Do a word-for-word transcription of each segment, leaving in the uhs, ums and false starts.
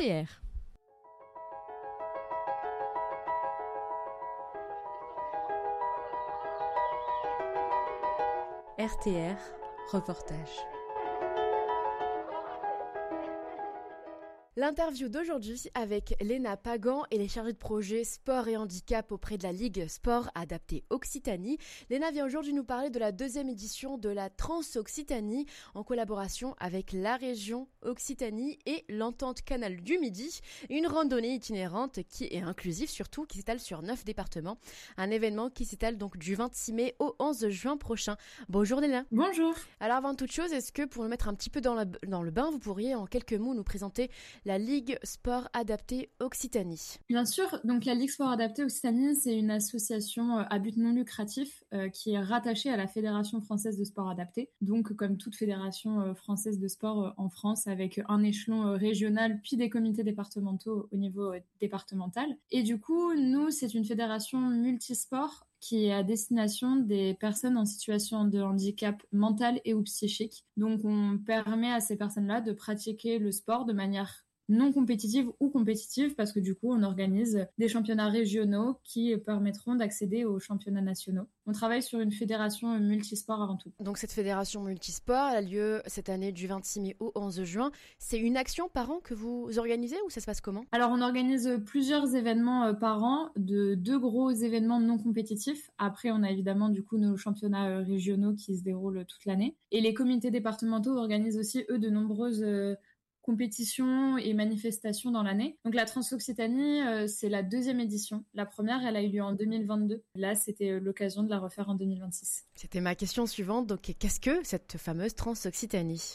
T R. R T R, reportage. L'interview d'aujourd'hui avec Léna Pagan et les chargés de projet sport et handicap auprès de la Ligue Sport Adapté Occitanie. Léna vient aujourd'hui nous parler de la deuxième édition de la Trans-Occitanie en collaboration avec la région Occitanie et l'Entente Canal du Midi. Une randonnée itinérante qui est inclusive surtout, qui s'étale sur neuf départements. Un événement qui s'étale donc du vingt-six mai au onze juin prochain. Bonjour Léna. Bonjour. Alors avant toute chose, est-ce que pour nous mettre un petit peu dans, la, dans le bain, vous pourriez en quelques mots nous présenter la Ligue Sport Adapté Occitanie? Bien sûr, donc la Ligue Sport Adapté Occitanie, c'est une association à but non lucratif euh, qui est rattachée à la Fédération française de sport adapté. Donc comme toute fédération euh, française de sport euh, en France, avec un échelon euh, régional puis des comités départementaux au niveau euh, départemental. Et du coup, nous, c'est une fédération multisport qui est à destination des personnes en situation de handicap mental et ou psychique. Donc on permet à ces personnes-là de pratiquer le sport de manière non compétitive ou compétitive, parce que du coup, on organise des championnats régionaux qui permettront d'accéder aux championnats nationaux. On travaille sur une fédération multisport avant tout. Donc cette fédération multisport a lieu cette année du vingt-six mai au onze juin. C'est une action par an que vous organisez ou ça se passe comment? Alors, on organise plusieurs événements par an, de deux gros événements non compétitifs. Après, on a évidemment du coup nos championnats régionaux qui se déroulent toute l'année. Et les comités départementaux organisent aussi, eux, de nombreuses compétitions et manifestations dans l'année. Donc la Trans-Occitanie, euh, c'est la deuxième édition. La première, elle a eu lieu en deux mille vingt-deux. Là, c'était l'occasion de la refaire en deux mille vingt-six. C'était ma question suivante. Donc, qu'est-ce que cette fameuse Trans-Occitanie ?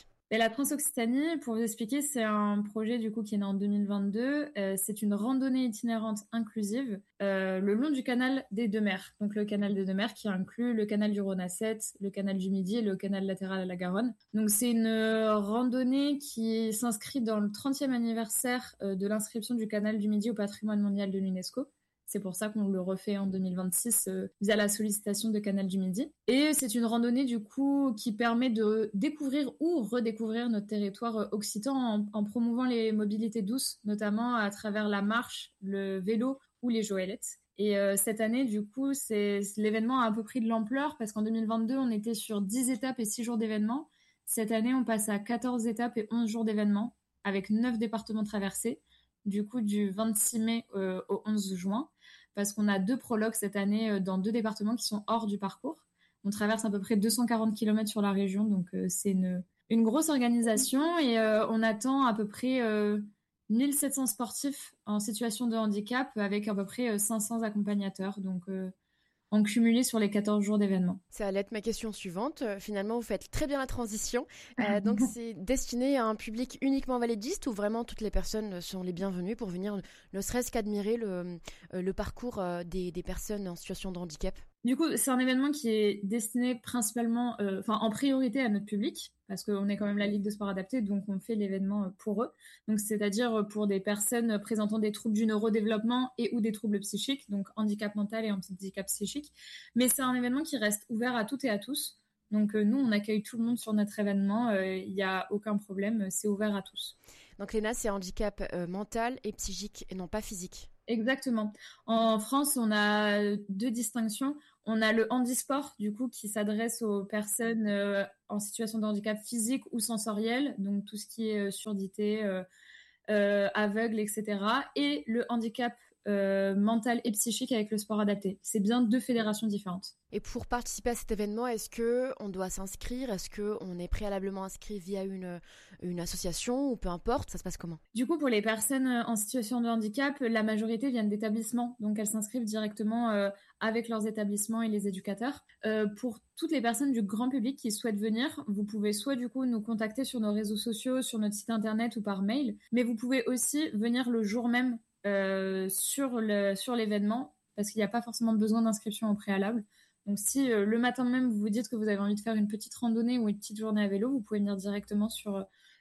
Et la Trans-Occitanie, pour vous expliquer, c'est un projet du coup qui est né en deux mille vingt-deux. Euh, c'est une randonnée itinérante inclusive euh, le long du canal des Deux Mers. Donc le canal des Deux Mers qui inclut le canal du Rhône à sept, le canal du Midi et le canal latéral à la Garonne. Donc c'est une randonnée qui s'inscrit dans le trentième anniversaire euh, de l'inscription du canal du Midi au patrimoine mondial de l'UNESCO. C'est pour ça qu'on le refait en deux mille vingt-six euh, via la sollicitation de Canal du Midi. Et c'est une randonnée du coup qui permet de découvrir ou redécouvrir notre territoire occitan en, en promouvant les mobilités douces, notamment à travers la marche, le vélo ou les joëlettes. Et euh, cette année, du coup, c'est, l'événement a un peu pris de l'ampleur parce qu'en deux mille vingt-deux, on était sur dix étapes et six jours d'événements. Cette année, on passe à quatorze étapes et onze jours d'événements avec neuf départements traversés. Du coup, du vingt-six mai euh, au onze juin, parce qu'on a deux prologues cette année euh, dans deux départements qui sont hors du parcours. On traverse à peu près deux cent quarante kilomètres sur la région, donc euh, c'est une, une grosse organisation et euh, on attend à peu près euh, mille sept cents sportifs en situation de handicap avec à peu près euh, cinq cents accompagnateurs, donc euh, en cumulé sur les quatorze jours d'événements. Ça allait être ma question suivante. Euh, finalement, vous faites très bien la transition. Euh, donc, c'est destiné à un public uniquement validiste ou vraiment toutes les personnes sont les bienvenues pour venir, ne serait-ce qu'admirer le, le parcours des, des personnes en situation de handicap? Du coup, c'est un événement qui est destiné principalement, euh, enfin en priorité à notre public, parce qu'on est quand même la Ligue de sport adapté, donc on fait l'événement pour eux. Donc c'est-à-dire pour des personnes présentant des troubles du neurodéveloppement et ou des troubles psychiques, donc handicap mental et handicap psychique. Mais c'est un événement qui reste ouvert à toutes et à tous. Donc euh, nous, on accueille tout le monde sur notre événement. Il euh, n'y a aucun problème, c'est ouvert à tous. Donc Léna, c'est handicap euh, mental et psychique et non pas physique. Exactement. En France, on a deux distinctions. On a le handisport, du coup, qui s'adresse aux personnes euh, en situation de handicap physique ou sensoriel, donc tout ce qui est euh, surdité, euh, euh, aveugle, et cetera. Et le handicap euh, mental et psychique avec le sport adapté. C'est bien deux fédérations différentes. Et pour participer à cet événement, est-ce que on doit s'inscrire? Est-ce que on est préalablement inscrit via une une association ou peu importe? Ça se passe comment? Du coup, pour les personnes en situation de handicap, la majorité viennent d'établissements, donc elles s'inscrivent directement euh, avec leurs établissements et les éducateurs. Euh, pour toutes les personnes du grand public qui souhaitent venir, vous pouvez soit du coup nous contacter sur nos réseaux sociaux, sur notre site internet ou par mail, mais vous pouvez aussi venir le jour même euh, sur le sur l'événement, parce qu'il n'y a pas forcément besoin d'inscription au préalable. Donc si euh, le matin même vous vous dites que vous avez envie de faire une petite randonnée ou une petite journée à vélo, vous pouvez venir directement sur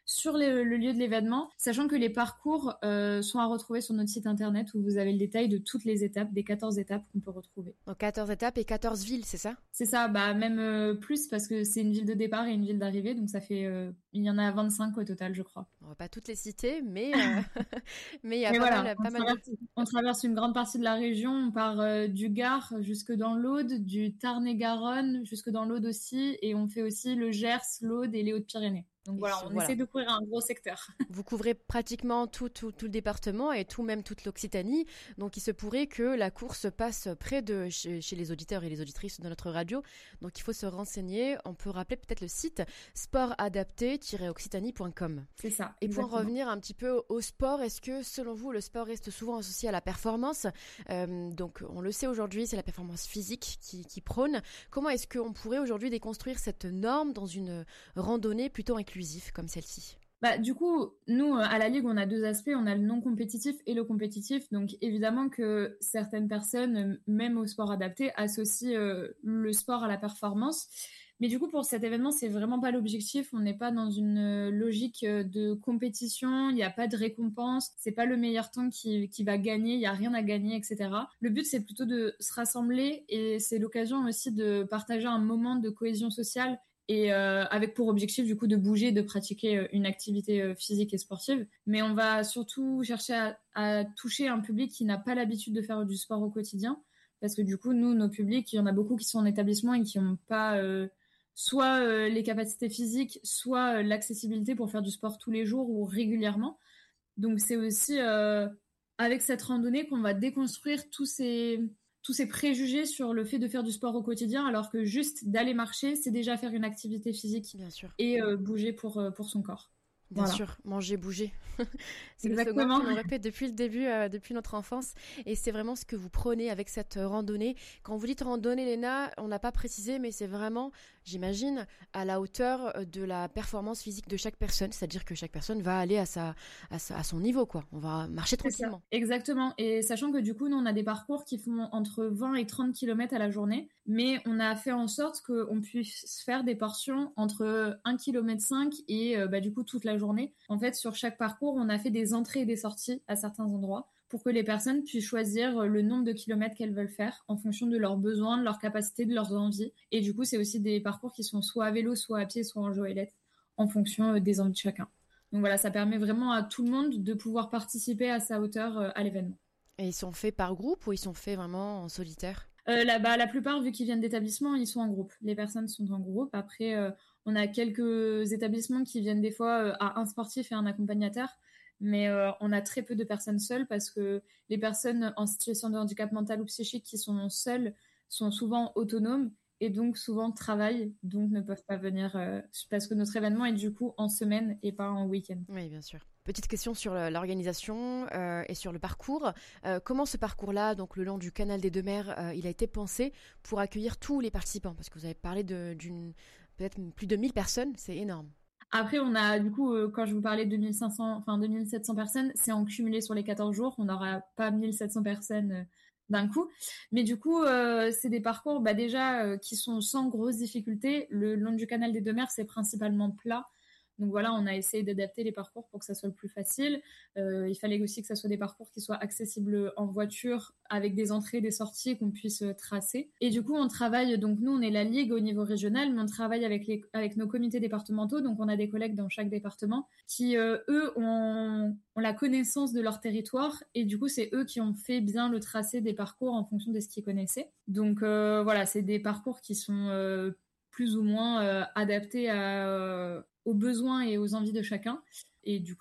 sur les, le lieu de l'événement, sachant que les parcours euh, sont à retrouver sur notre site internet où vous avez le détail de toutes les étapes, des quatorze étapes qu'on peut retrouver. Donc quatorze étapes et quatorze villes, c'est ça? C'est ça, bah même euh, plus parce que c'est une ville de départ et une ville d'arrivée, donc ça fait, euh, il y en a vingt-cinq au total, je crois. On va pas toutes les citer, mais euh, mais il y a Mais pas voilà, mal, on pas mal de... traverse, on traverse une grande partie de la région, on part euh, du Gard jusque dans l'Aude, du Tarn-et-Garonne jusque dans l'Aude aussi, et on fait aussi le Gers, l'Aude et les Hautes-Pyrénées. Donc Et voilà, ce- on voilà. essaie de couvrir un gros secteur. Vous couvrez pratiquement tout, tout, tout le département et tout même toute l'Occitanie. Donc il se pourrait que la course passe près de chez, chez les auditeurs et les auditrices de notre radio. Donc il faut se renseigner. On peut rappeler peut-être le site sport adapté tiret occitanie point com. C'est ça. Et pour en exactement. revenir un petit peu au sport, est-ce que selon vous le sport reste souvent associé à la performance? Euh, Donc on le sait aujourd'hui, c'est la performance physique qui, qui prône. Comment est-ce qu'on pourrait aujourd'hui déconstruire cette norme dans une randonnée plutôt inclusive comme celle-ci? Bah, du coup, nous, à la Ligue, on a deux aspects. On a le non compétitif et le compétitif. Donc, évidemment que certaines personnes, même au sport adapté, associent euh, le sport à la performance. Mais du coup, pour cet événement, c'est vraiment pas l'objectif. On n'est pas dans une euh, logique euh, de compétition. Il n'y a pas de récompense. C'est pas le meilleur temps qui, qui va gagner. Il n'y a rien à gagner, et cetera. Le but, c'est plutôt de se rassembler et c'est l'occasion aussi de partager un moment de cohésion sociale et euh, avec pour objectif du coup de bouger, de pratiquer euh, une activité euh, physique et sportive. Mais on va surtout chercher à, à toucher un public qui n'a pas l'habitude de faire du sport au quotidien, parce que du coup, nous, nos publics, il y en a beaucoup qui sont en établissement et qui n'ont pas euh, soit euh, les capacités physiques, soit euh, l'accessibilité pour faire du sport tous les jours ou régulièrement. Donc c'est aussi euh, avec cette randonnée qu'on va déconstruire tous ces, tous ces préjugés sur le fait de faire du sport au quotidien, alors que juste d'aller marcher, c'est déjà faire une activité physique Bien sûr. et euh, bouger pour, euh, pour son corps. Bien Voilà. sûr, manger, bouger. C'est le slogan Exactement. qu'on nous répète depuis le début, euh, depuis notre enfance. Et c'est vraiment ce que vous prenez avec cette euh, randonnée. Quand vous dites randonnée, Léna, on n'a pas précisé, mais c'est vraiment, j'imagine, à la hauteur euh, de la performance physique de chaque personne. C'est-à-dire que chaque personne va aller à, sa, à, sa, à son niveau, quoi. On va marcher C'est ça. tranquillement. Exactement. Et sachant que du coup, nous, on a des parcours qui font entre vingt et trente kilomètres à la journée, mais on a fait en sorte qu'on puisse faire des portions entre un virgule cinq kilomètres et euh, bah, du coup toute la journée. En fait, sur chaque parcours, on a fait des entrées et des sorties à certains endroits pour que les personnes puissent choisir le nombre de kilomètres qu'elles veulent faire en fonction de leurs besoins, de leurs capacités, de leurs envies. Et du coup, c'est aussi des parcours qui sont soit à vélo, soit à pied, soit en joëlette, en fonction euh, des envies de chacun. Donc voilà, ça permet vraiment à tout le monde de pouvoir participer à sa hauteur euh, à l'événement. Et ils sont faits par groupe ou ils sont faits vraiment en solitaire? Euh, là, bah, la plupart, vu qu'ils viennent d'établissements, ils sont en groupe. Les personnes sont en groupe. Après, euh, on a quelques établissements qui viennent des fois euh, à un sportif et un accompagnateur, mais euh, on a très peu de personnes seules parce que les personnes en situation de handicap mental ou psychique qui sont seules sont souvent autonomes et donc souvent travaillent, donc ne peuvent pas venir euh, parce que notre événement est du coup en semaine et pas en week-end. Oui, bien sûr. Petite question sur l'organisation euh, et sur le parcours. Euh, comment ce parcours-là, donc le long du canal des Deux Mers, euh, il a été pensé pour accueillir tous les participants? Parce que vous avez parlé de, d'une peut-être plus de mille personnes, c'est énorme. Après, on a, du coup, euh, quand je vous parlais de deux mille cinq cents, enfin deux mille sept cents personnes, c'est en cumulé sur les quatorze jours. On n'aura pas mille sept cents personnes euh, d'un coup. Mais du coup, euh, c'est des parcours bah, déjà euh, qui sont sans grosses difficultés. Le long du canal des Deux Mers, c'est principalement plat. Donc voilà, on a essayé d'adapter les parcours pour que ça soit le plus facile. Euh, il fallait aussi que ça soit des parcours qui soient accessibles en voiture, avec des entrées, des sorties qu'on puisse tracer. Et du coup, on travaille, donc nous, on est la Ligue au niveau régional, mais on travaille avec, les, avec nos comités départementaux. Donc on a des collègues dans chaque département qui, euh, eux, ont, ont la connaissance de leur territoire. Et du coup, c'est eux qui ont fait bien le tracé des parcours en fonction de ce qu'ils connaissaient. Donc euh, voilà, c'est des parcours qui sont euh, plus ou moins euh, adaptés à... Euh, aux besoins et aux envies de chacun. Et du coup,